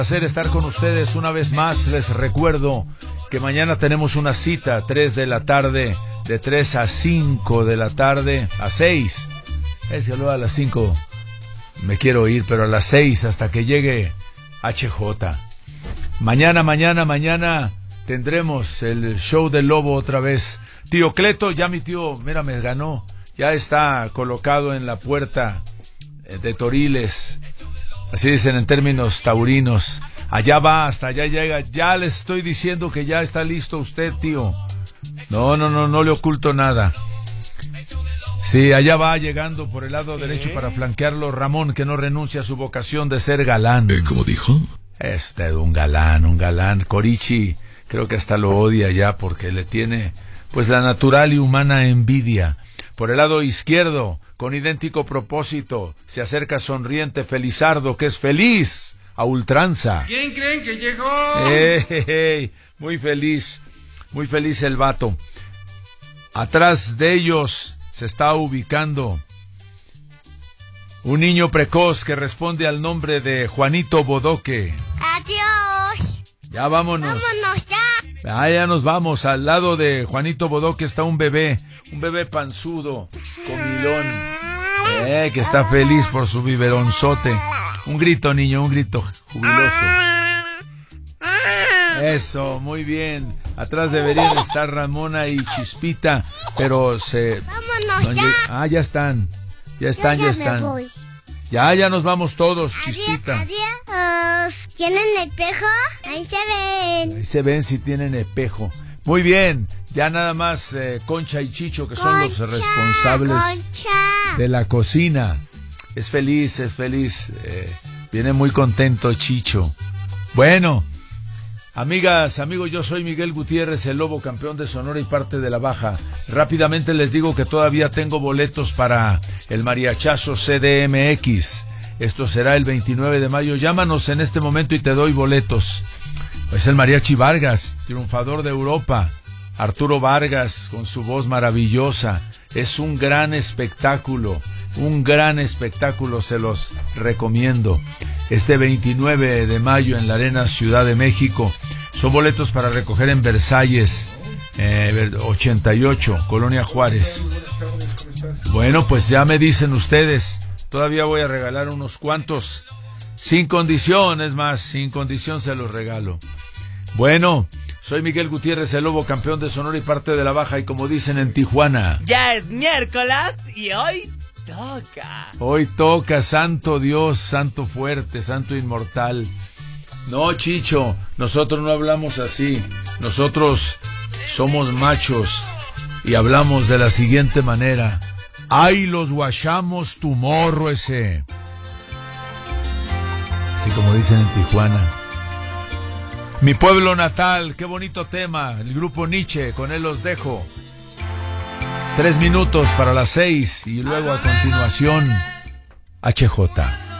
Placer estar con ustedes una vez más. Les recuerdo que mañana tenemos una cita, 3 de la tarde, de 3 a 5 de la tarde, a 6. Es que luego a las 5 me quiero ir, pero a las 6 hasta que llegue HJ. Mañana tendremos el show del Lobo otra vez. Tío Cleto, ya mi tío, mira, me ganó. Ya está colocado en la puerta de Toriles. Así dicen en términos taurinos. Allá va, hasta allá llega. Ya les estoy diciendo que ya está listo usted, tío. No le oculto nada. Sí, allá va llegando por el lado derecho para flanquearlo Ramón, que no renuncia a su vocación de ser galán. ¿Cómo dijo? Un galán. Corichi creo que hasta lo odia ya porque le tiene pues la natural y humana envidia. Por el lado izquierdo, con idéntico propósito, se acerca sonriente Felizardo, que es feliz a ultranza. ¿Quién creen que llegó? Muy feliz el vato. Atrás de ellos se está ubicando un niño precoz que responde al nombre de Juanito Bodoque. ¡Adiós! Ya vámonos. ¡Vámonos ya! Ya nos vamos. Al lado de Juanito Bodoque está un bebé panzudo, comilón, que está feliz por su biberonzote. Un grito, niño, un grito jubiloso. Eso, muy bien. Atrás deberían estar Ramona y Chispita, pero ¡Vámonos ya! Ya están. Me voy. Ya nos vamos todos, Chispita. Adiós. ¿Tienen espejo? Ahí se ven. Si tienen espejo. Muy bien, ya nada más Concha y Chicho, que son los responsables de la cocina. Es feliz. Viene muy contento Chicho. Bueno, amigas, amigos, yo soy Miguel Gutiérrez, el Lobo, campeón de Sonora y parte de la Baja. Rápidamente les digo que todavía tengo boletos para el mariachazo CDMX. Esto será el 29 de mayo. Llámanos en este momento y te doy boletos. Es el Mariachi Vargas, triunfador de Europa. Arturo Vargas, con su voz maravillosa. Es un gran espectáculo, se los recomiendo. Este 29 de mayo en la Arena Ciudad de México. Son boletos para recoger en Versalles, 88, Colonia Juárez. Bueno, pues ya me dicen ustedes. Todavía voy a regalar unos cuantos. Sin condición, es más, sin condición se los regalo. Bueno, soy Miguel Gutiérrez, el Lobo, campeón de Sonora y parte de la Baja. Y como dicen en Tijuana, ya es miércoles y hoy toca. Hoy toca, santo Dios, santo fuerte, santo inmortal. No, Chicho, nosotros no hablamos así. Nosotros somos machos y hablamos de la siguiente manera. ¡Ay, los guachamos tu morro ese! Así como dicen en Tijuana. Mi pueblo natal, qué bonito tema. El grupo Nietzsche, con él los dejo. 3 minutos para las 6 y luego a continuación HJ.